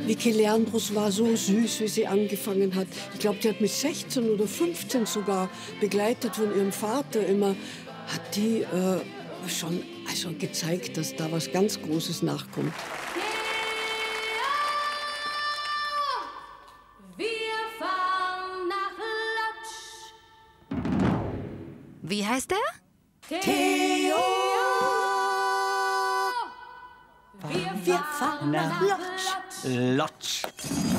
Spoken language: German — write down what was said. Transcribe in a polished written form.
Vicky Leandros war so süß, wie sie angefangen hat. Ich glaube, die hat mit 16 oder 15 sogar, begleitet von ihrem Vater immer, hat die schon also gezeigt, dass da was ganz Großes nachkommt. Wir fahren nach Lodz. Wie heißt der? Theo! Wir fahren nach Lodz.